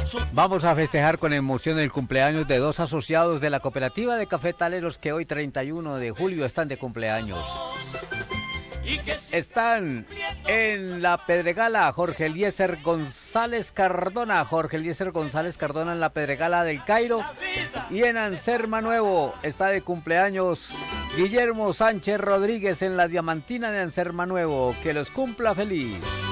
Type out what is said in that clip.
Vamos a festejar con emoción el cumpleaños de dos asociados de la cooperativa de cafetaleros que hoy 31 de julio están de cumpleaños. Están en la Pedregala Jorge Eliezer González Cardona en la Pedregala del Cairo, y en Anserma Nuevo está de cumpleaños Guillermo Sánchez Rodríguez en la Diamantina de Anserma Nuevo. Que los cumpla feliz.